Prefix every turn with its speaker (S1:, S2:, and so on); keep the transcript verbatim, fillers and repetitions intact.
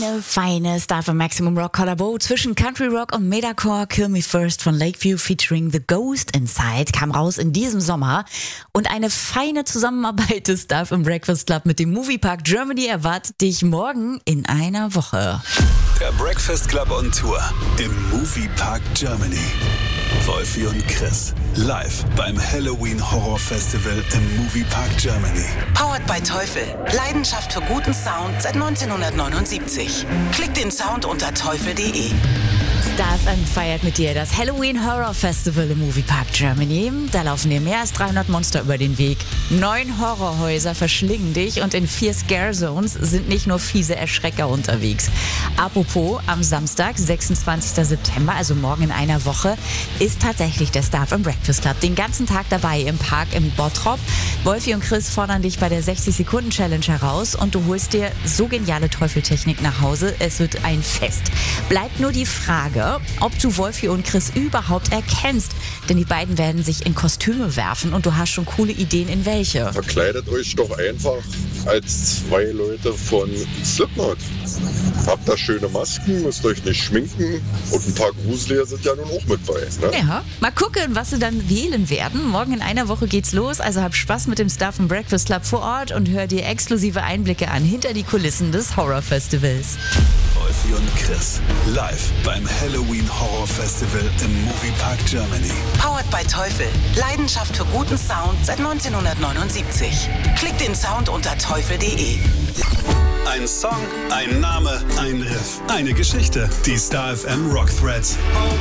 S1: Eine feine Star von Maximum Rock Collabo zwischen Country Rock und Metalcore. Kill Me First von Lakeview featuring The Ghost Inside kam raus in diesem Sommer. Und eine feine Zusammenarbeit des Stuff im Breakfast Club mit dem Moviepark Germany erwartet dich morgen in einer Woche.
S2: Der Breakfast Club on Tour im Moviepark Germany. Wolfi und Chris live beim Halloween Horror Festival im Moviepark Germany.
S3: Powered by Teufel. Leidenschaft für guten Sound seit neunzehnhundertneunundsiebzig. Klick den Sound unter teufel punkt de.
S1: Stuff feiert mit dir das Halloween Horror Festival im Moviepark Germany. Da laufen dir mehr als dreihundert Monster über den Weg. Neun Horrorhäuser verschlingen dich und in vier Scare Zones sind nicht nur fiese Erschrecker unterwegs. Apropos, am Samstag, sechsundzwanzigsten September, also morgen in einer Woche, ist tatsächlich der Stuff im Breakfast Club den ganzen Tag dabei im Park im Bottrop. Wolfi und Chris fordern dich bei der sechzig-Sekunden-Challenge heraus und du holst dir so geniale Teufeltechnik nach Hause. Es wird ein Fest. Bleibt nur die Frage, ob du Wolfi und Chris überhaupt erkennst. Denn die beiden werden sich in Kostüme werfen und du hast schon coole Ideen in welche.
S4: Verkleidet euch doch einfach als zwei Leute von Slipknot. Habt da schöne Masken, müsst euch nicht schminken und ein paar Gruseliger sind ja nun auch mit bei. Ne?
S1: Ja, mal gucken, was sie dann wählen werden. Morgen in einer Woche geht's los, also hab Spaß mit dem Stuff im Breakfast Club vor Ort und hör dir exklusive Einblicke an hinter die Kulissen des Horror Festivals.
S2: Wolfi und Chris live beim Halloween Horror Festival im Moviepark Germany.
S3: Powered by Teufel. Leidenschaft für guten Sound seit neunzehnhundertneunundsiebzig. Klick den Sound unter teufel punkt de.
S2: Ein Song, ein Name, ein Riff, eine Geschichte. Die Star F M Rock Threads.